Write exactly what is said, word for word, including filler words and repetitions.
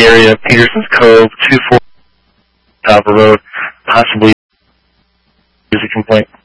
area, Peterson's Cove, two forty Topper Road, possibly is a complaint.